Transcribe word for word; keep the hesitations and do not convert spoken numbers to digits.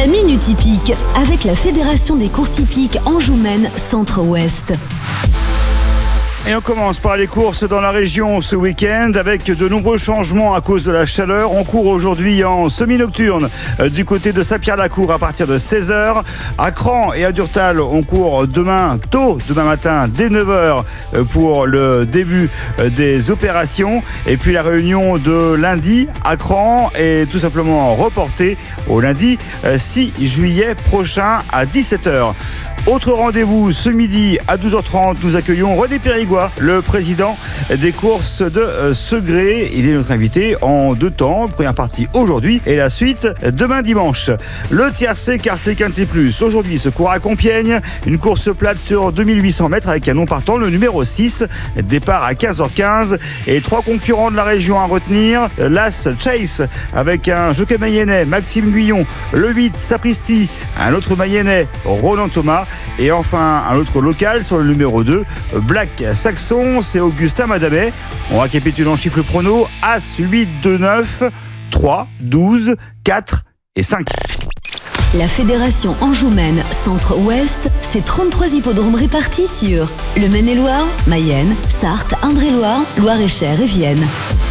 La Minute Hippique avec la Fédération des courses hippiques Anjou-Maine Centre-Ouest. Et on commence par les courses dans la région ce week-end avec de nombreux changements à cause de la chaleur. On court aujourd'hui en semi-nocturne du côté de Saint-Pierre-la-Cour à partir de seize heures. À Cran et à Durtal, on court demain tôt, demain matin, dès neuf heures pour le début des opérations. Et puis la réunion de lundi à Cran est tout simplement reportée au lundi six juillet prochain à dix-sept heures. Autre rendez-vous ce midi à douze heures trente, nous accueillons René Périgois, le président des courses de Segré. Il est notre invité en deux temps, première partie aujourd'hui et la suite demain dimanche. Le tiercé quarté quinté plus, aujourd'hui se court à Compiègne, une course plate sur deux mille huit cents mètres avec un non partant, le numéro six, départ à quinze heures quinze et trois concurrents de la région à retenir, l'As Chase avec un jockey mayennais, Maxime Guyon, le huit, Sapristi, un autre mayennais, Roland Thomas. Et enfin, un autre local sur le numéro deux, Black Saxon, c'est Augustin Madamet. On récapitule en chiffre prono, As, huit, deux, neuf, trois, douze, quatre et cinq. La Fédération Anjou-Maine Centre-Ouest, c'est trente-trois hippodromes répartis sur le Maine-et-Loire, Mayenne, Sarthe, Indre-et-Loire, Loire-et-Cher et Vienne.